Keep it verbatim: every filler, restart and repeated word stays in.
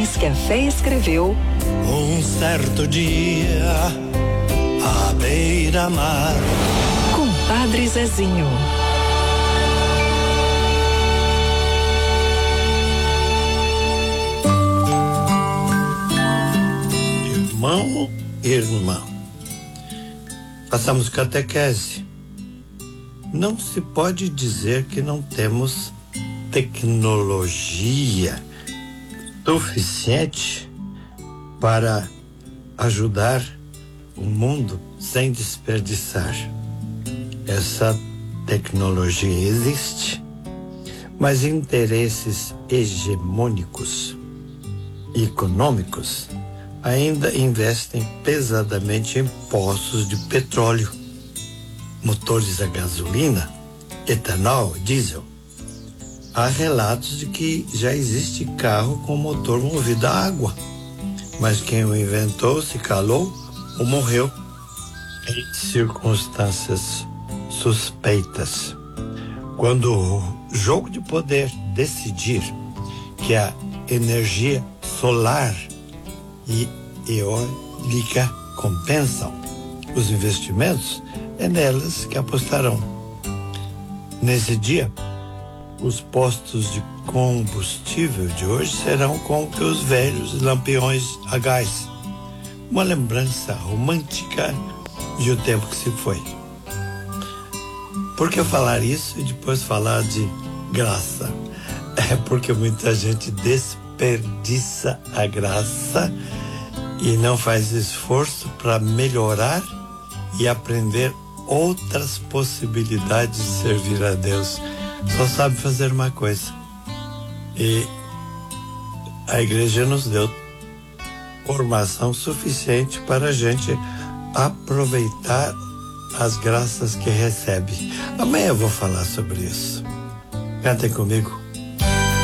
canções que a fé escreveu. Um certo dia, à beira-mar, Com Padre Zezinho. Irmão e irmã, passamos catequese. Não se pode dizer que não temos tecnologia suficiente para ajudar o mundo sem desperdiçar. Essa tecnologia existe, mas interesses hegemônicos e econômicos ainda investem pesadamente em poços de petróleo, motores a gasolina, etanol, diesel. Há relatos de que já existe carro com motor movido a água, mas quem o inventou se calou ou morreu em circunstâncias suspeitas. Quando o jogo de poder decidir que a energia solar e eólica compensam os investimentos, é nelas que apostarão. Nesse dia, os postos de combustível de hoje serão como que os velhos lampiões a gás. Uma lembrança romântica de um tempo que se foi. Por que falar isso e depois falar de graça? É porque muita gente desperdiça a graça e não faz esforço para melhorar e aprender outras possibilidades de servir a Deus. Só sabe fazer uma coisa. E a igreja nos deu formação suficiente para a gente aproveitar as graças que recebe. Amanhã eu vou falar sobre isso. Cantem comigo.